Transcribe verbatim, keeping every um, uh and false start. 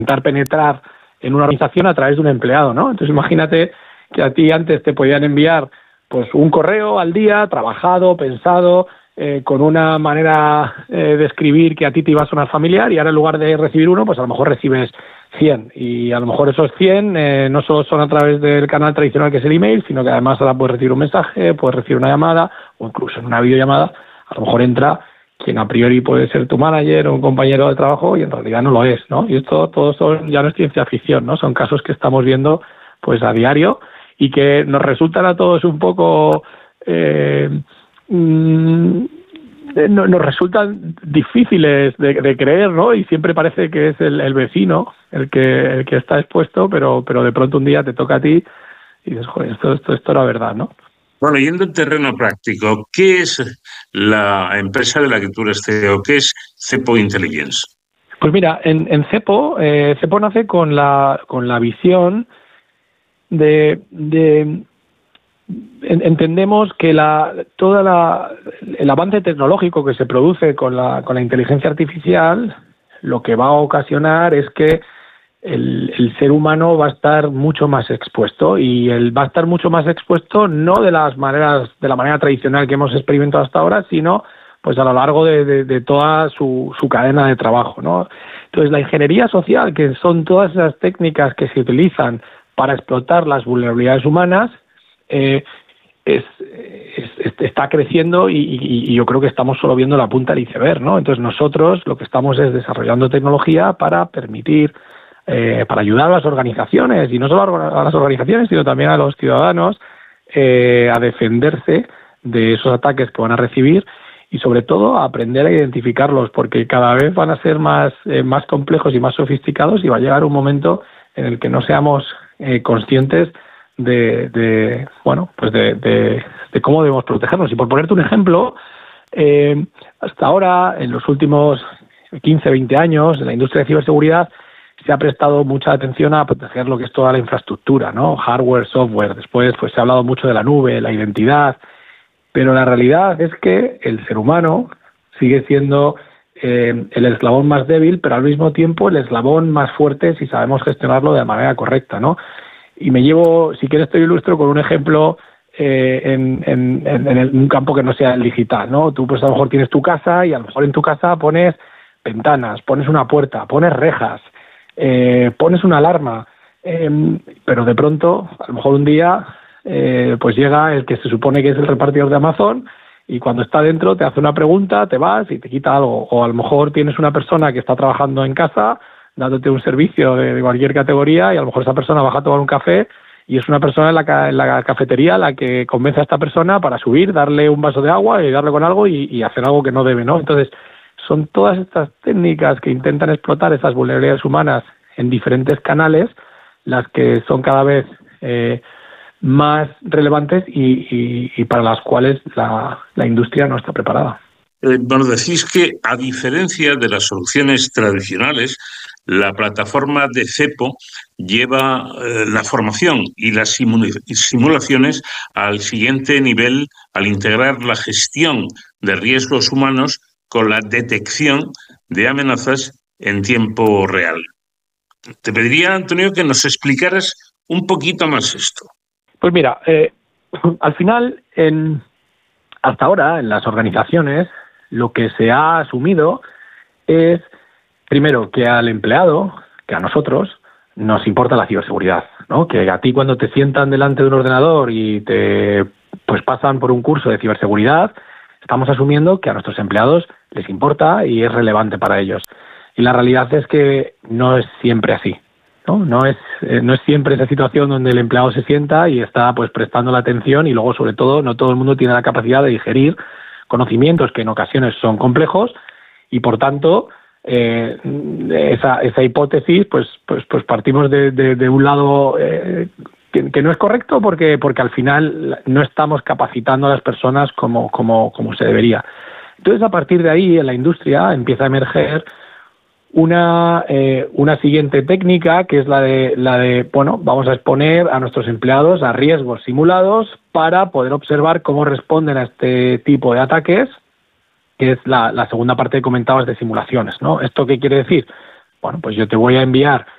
intentar penetrar en una organización a través de un empleado, ¿no? Entonces imagínate que a ti antes te podían enviar pues un correo al día, trabajado, pensado, eh, con una manera eh, de escribir que a ti te iba a sonar familiar, y ahora en lugar de recibir uno, pues a lo mejor recibes cien, y a lo mejor esos cien eh, no solo son a través del canal tradicional que es el email, sino que además ahora puedes recibir un mensaje, puedes recibir una llamada, o incluso en una videollamada a lo mejor entra quien a priori puede ser tu manager o un compañero de trabajo y en realidad no lo es, ¿no? Y esto todo son, ya no es ciencia ficción, ¿no? Son casos que estamos viendo pues a diario y que nos resultan a todos un poco eh, mmm, no, nos resultan difíciles de, de creer, ¿no? Y siempre parece que es el, el vecino el que el que está expuesto, pero pero de pronto un día te toca a ti y dices, joder, esto, esto, esto era verdad, ¿no? Bueno, yendo en terreno práctico, ¿qué es la empresa de la que tú eres C E O? ¿Qué es Cepo Intelligence? Pues mira, en, en Cepo, eh, Cepo nace con la con la visión de, de entendemos que la toda la el avance tecnológico que se produce con la con la inteligencia artificial lo que va a ocasionar es que el, el ser humano va a estar mucho más expuesto, y él va a estar mucho más expuesto no de las maneras de la manera tradicional que hemos experimentado hasta ahora, sino pues a lo largo de, de, de toda su, su cadena de trabajo, ¿no? Entonces la ingeniería social, que son todas esas técnicas que se utilizan para explotar las vulnerabilidades humanas, eh, es, es, está creciendo y, y, y yo creo que estamos solo viendo la punta del iceberg, ¿no? Entonces nosotros lo que estamos es desarrollando tecnología para permitir, eh, para ayudar a las organizaciones, y no solo a las organizaciones, sino también a los ciudadanos, eh, a defenderse de esos ataques que van a recibir y sobre todo a aprender a identificarlos, porque cada vez van a ser más, eh, más complejos y más sofisticados, y va a llegar un momento en el que no seamos eh, conscientes de, de bueno pues de, de, de cómo debemos protegernos. Y por ponerte un ejemplo, eh, hasta ahora, en los últimos quince, veinte años, en la industria de ciberseguridad se ha prestado mucha atención a proteger lo que es toda la infraestructura, ¿no? Hardware, software. Después pues se ha hablado mucho de la nube, la identidad, pero la realidad es que el ser humano sigue siendo eh, el eslabón más débil, pero al mismo tiempo el eslabón más fuerte si sabemos gestionarlo de manera correcta, ¿no? Y me llevo, si quieres te ilustro con un ejemplo eh, en, en, en, el, en un campo que no sea el digital, ¿no? Tú pues a lo mejor tienes tu casa y a lo mejor en tu casa pones ventanas, pones una puerta, pones rejas, eh, pones una alarma, eh, pero de pronto, a lo mejor un día, eh, pues llega el que se supone que es el repartidor de Amazon y cuando está dentro te hace una pregunta, te vas y te quita algo. O a lo mejor tienes una persona que está trabajando en casa dándote un servicio de, de cualquier categoría y a lo mejor esa persona baja a tomar un café y es una persona en la, ca en la cafetería la que convence a esta persona para subir, darle un vaso de agua y darle con algo y, y hacer algo que no debe, ¿no? Entonces, son todas estas técnicas que intentan explotar esas vulnerabilidades humanas en diferentes canales las que son cada vez eh, más relevantes y, y, y para las cuales la, la industria no está preparada. Eh, bueno, decís que, a diferencia de las soluciones tradicionales, la plataforma de Cepo lleva eh, la formación y las simulaciones al siguiente nivel al integrar la gestión de riesgos humanos con la detección de amenazas en tiempo real. Te pediría, Antonio, que nos explicaras un poquito más esto. Pues mira, eh, al final, en, hasta ahora, en las organizaciones, lo que se ha asumido es, primero, que al empleado, que a nosotros, nos importa la ciberseguridad, ¿no? Que a ti cuando te sientan delante de un ordenador y te pues pasan por un curso de ciberseguridad, estamos asumiendo que a nuestros empleados les importa y es relevante para ellos. Y la realidad es que no es siempre así, ¿no? No es, eh, no es siempre esa situación donde el empleado se sienta y está pues prestando la atención, y luego, sobre todo, no todo el mundo tiene la capacidad de digerir conocimientos que en ocasiones son complejos y, por tanto, eh, esa, esa hipótesis, pues, pues, pues partimos de, de, de un lado eh, que, que no es correcto porque, porque al final no estamos capacitando a las personas como, como, como se debería. Entonces, a partir de ahí, en la industria empieza a emerger una, eh, una siguiente técnica, que es la de, la de, bueno, vamos a exponer a nuestros empleados a riesgos simulados para poder observar cómo responden a este tipo de ataques, que es la, la segunda parte que comentabas de simulaciones, ¿no? ¿Esto qué quiere decir? Bueno, pues yo te voy a enviar